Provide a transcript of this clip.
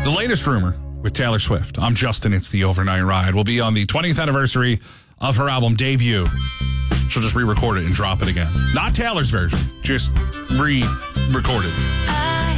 The latest rumor with Taylor Swift. I'm Justin. It's the Overnight Ride. Will be on the 20th anniversary of her album debut. She'll just re-record it and drop it again. Not Taylor's version, just re-recorded. I